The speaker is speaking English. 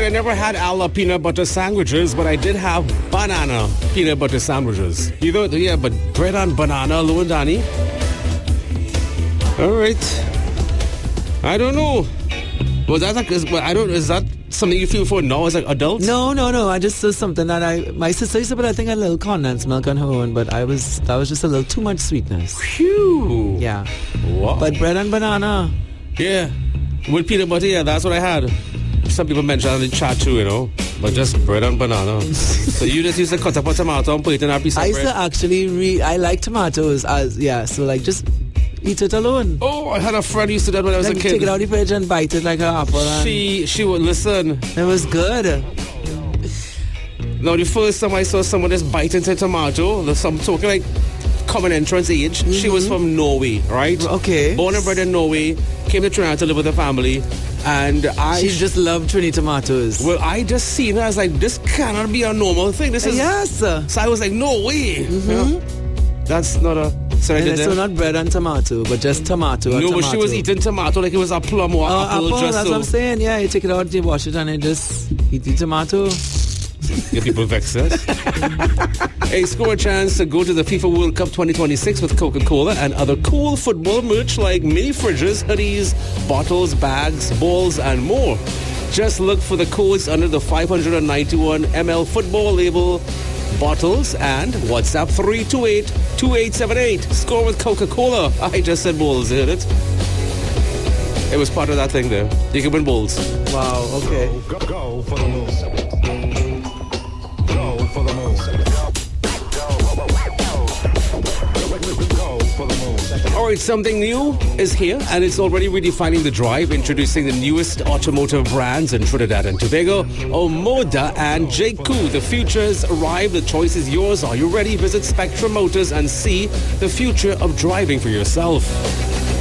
I never had Ala peanut butter sandwiches, but I did have banana peanut butter sandwiches. But bread and banana alone, Danny. All right. I don't know. Was that is that something you feel for now as an adult? No. I just saw something that my sister used to put, I think, a little condensed milk on her own, but that was just a little too much sweetness. Phew. Yeah. Wow. But bread and banana. Yeah. With peanut butter, yeah, that's what I had. Some people mentioned in the chat too, but just bread and banana. So you just used to cut up a tomato and put it in a piece of bread? I used to actually I like tomatoes so like just eat it alone. Oh, I had a friend who used to do that when I was a kid. Take it out of the fridge and bite it like an apple. She would listen. It was good. Now, the first time I saw someone just bite into a tomato, some talking like common entrance age, she was from Norway, right? Okay. Born and bred in Norway, came to Trinidad to live with her family, and she just loved Trinity tomatoes. Well, I just seen her, I was like, this cannot be a normal thing. This is... Yes. So I was like, no way. That's not a... So not bread and tomato, but just tomato. No, but she was eating tomato like it was a plum or apple. That's what I'm saying. Yeah, you take it out, you wash it, and you just eat the tomato. Get people vexed. Hey, score a chance to go to the FIFA World Cup 2026 with Coca-Cola and other cool football merch like mini fridges, hoodies, bottles, bags, balls, and more. Just look for the codes under the 591 ml football label bottles and WhatsApp 328-2878. Score with Coca-Cola. I just said balls, heard it? It was part of that thing there. You can win balls. Wow, okay. Go for the moon. Go for the moon. All right, something new is here, and it's already redefining the drive, introducing the newest automotive brands in Trinidad and Tobago, Omoda and JQ. The future's arrived. The choice is yours. Are you ready? Visit Spectrum Motors and see the future of driving for yourself.